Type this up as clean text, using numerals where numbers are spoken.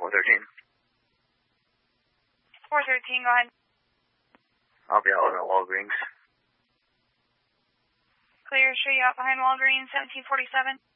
413. 413, go ahead. I'll be out at Walgreens. Clear, show you out behind Walgreens, 1747.